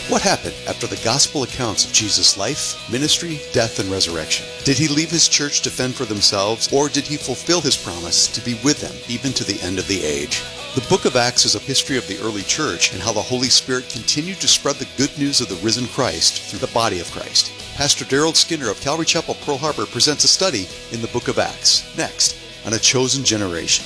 What happened after the gospel accounts of Jesus' life, ministry, death, and resurrection? Did he leave his church to fend for themselves, or did he fulfill his promise to be with them even to the end of the age? The book of Acts is a history of the early church and how the Holy Spirit continued to spread the good news of the risen Christ through the body of Christ. Pastor Daryl Skinner of Calvary Chapel, Pearl Harbor presents a study in the book of Acts, next on A Chosen Generation.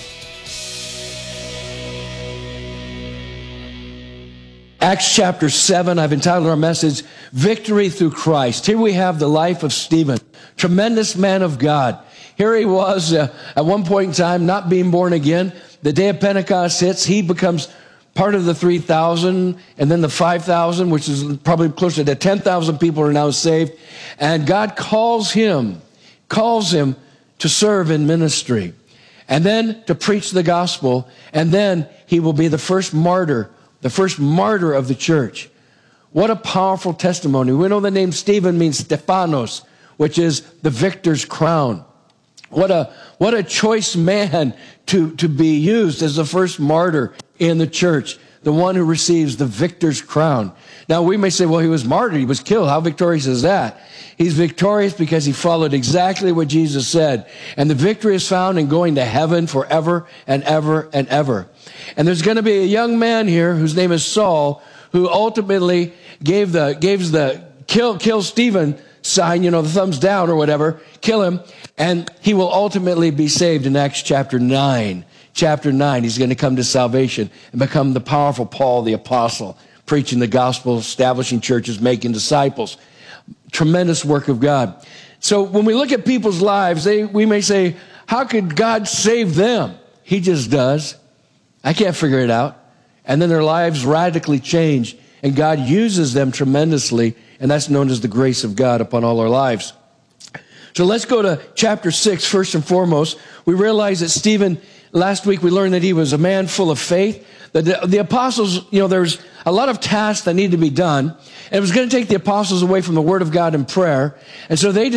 Acts chapter 7, I've entitled our message, Victory Through Christ. Here we have the life of Stephen, tremendous man of God. Here he was at one point in time, not being born again. The day of Pentecost hits, he becomes part of the 3,000, and then the 5,000, which is probably closer to 10,000 people are now saved. And God calls him to serve in ministry, and then to preach the gospel, and then he will be the first martyr of the church. What a powerful testimony. We know the name Stephen means Stephanos, which is the victor's crown. What a choice man to be used as the first martyr in the church, the one who receives the victor's crown. Now we may say, well, he was martyred, he was killed. How victorious is that? He's victorious because he followed exactly what Jesus said. And the victory is found in going to heaven forever and ever and ever. And there's going to be a young man here whose name is Saul, who ultimately gives the kill Stephen sign, the thumbs down or whatever, kill him, and he will ultimately be saved in Acts chapter 9. Chapter 9, he's going to come to salvation and become the powerful Paul the apostle, preaching the gospel, establishing churches, making disciples. Tremendous work of God. So when we look at people's lives, we may say, how could God save them? He just does. I can't figure it out. And then their lives radically change, and God uses them tremendously, and that's known as the grace of God upon all our lives. So let's go to chapter 6 first and foremost. We realize that Stephen, last week we learned that he was a man full of faith. The apostles, there's a lot of tasks that need to be done, and it was going to take the apostles away from the Word of God and prayer, and so they